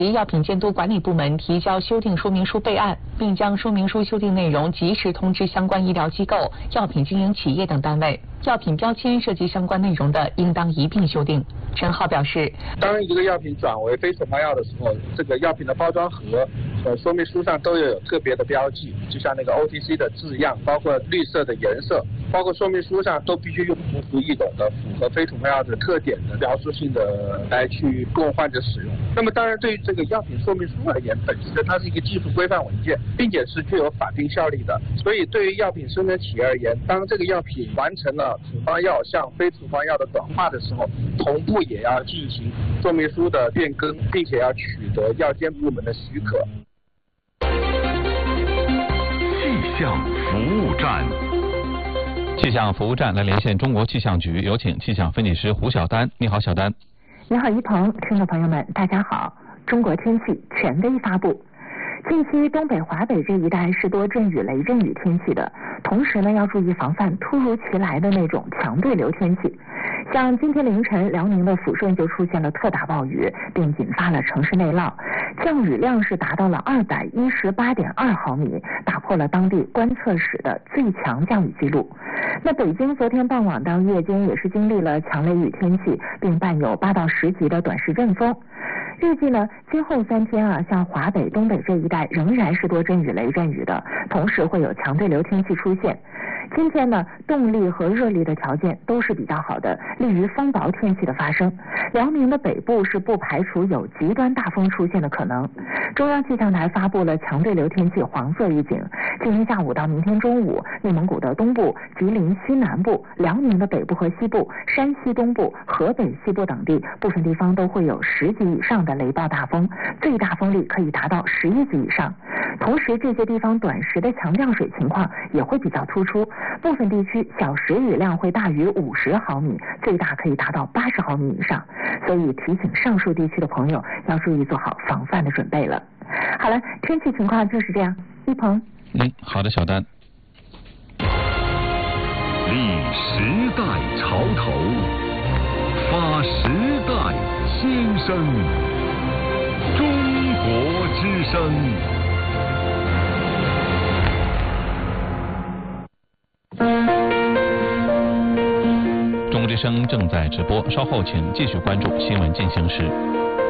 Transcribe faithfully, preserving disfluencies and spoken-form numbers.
药品监督管理部门提交修订说明书备案，并将说明书修订内容及时通知相关医疗机构、药品经营企业等单位。药品标签涉及相关内容的，应当一并修订。陈浩表示， 当一个药品转为非处方药的时候，这个药品的包装盒、呃说明书上都要有特别的标记，就像那个 O T C 的字样，包括绿色的颜色，包括说明书上都必须用通俗易懂的、符合非处方药的特点的描述性的来去供患者使用。那么当然，对于这个药品说明书而言，本身它是一个技术规范文件，并且是具有法定效力的。所以对于药品生产企业而言，当这个药品完成了处方药向非处方药的转化的时候，同步也要进行说明书的变更，并且要取得药监部门的许可。 气象服务站， 气象服务站来连线中国气象局，有请气象分析师胡晓丹。你好，晓丹。 你好，一鹏，听众朋友们，大家好。中国天气权威发布。近期东北、华北这一带是多阵雨、雷阵雨天气的，同时呢要注意防范突如其来的那种强对流天气。像今天凌晨，辽宁的抚顺就出现了特大暴雨，并引发了城市内涝，降雨量是达到了二百一十八点二毫米，打破了当地观测史的最强降雨记录。那北京昨天傍晚到夜间也是经历了强雷雨天气，并伴有八到十级的短时阵风。预计呢，今后三天啊，像华北、东北这一带仍然是多阵雨、雷阵雨的，同时会有强对流天气出现。今天呢，动力和热力的条件都是比较好的，利于风雹天气的发生。辽宁的北部是不排除有极端大风出现的可能。中央气象台发布了强对流天气黄色预警，今天下午到明天中午，内蒙古的东部、吉林西南部、辽宁的北部和西部、山西东部、河北西部等地部分地方都会有十级以上的雷暴大风，最大风力可以达到十一级以上。同时，这些地方短时的强降水情况也会比较突出，部分地区小时雨量会大于五十毫米，最大可以达到八十毫米以上。所以提醒上述地区的朋友要注意做好防范的准备了。好了，天气情况就是这样。一鹏， 嗯，好的，小丹。 立时代潮头，发时代先声，中国之声。 中国之声正在直播，稍后请继续关注新闻进行时。